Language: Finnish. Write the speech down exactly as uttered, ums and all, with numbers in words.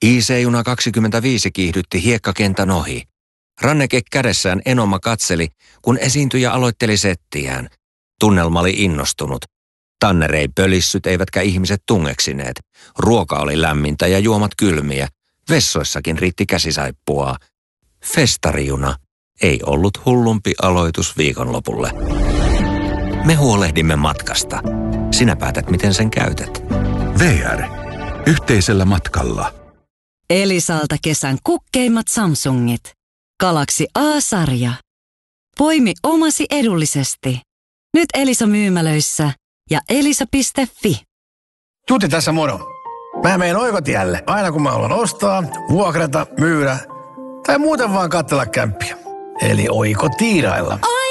I C-juna kaksikymmentäviisi kiihdytti hiekkakentän ohi. Ranneke kädessään Enoma katseli, kun esiintyjä aloitteli settiään. Tunnelma oli innostunut. Tanner ei pölissyt eivätkä ihmiset tungeksineet. Ruoka oli lämmintä ja juomat kylmiä. Vessoissakin riitti käsisaippua. Festarijuna ei ollut hullumpi aloitus viikonlopulle. Me huolehdimme matkasta. Sinä päätät, miten sen käytät. V R. Yhteisellä matkalla. Elisalta kesän kukkeimmat Samsungit. Galaxy A-sarja. Poimi omasi edullisesti. Nyt Elisa myymälöissä ja elisa piste fi. Tuuti tässä moro. Mä meen Oikotielle aina kun mä haluan ostaa, vuokrata, myydä tai muuten vaan katsella kämppiä. Eli oikotiirailla.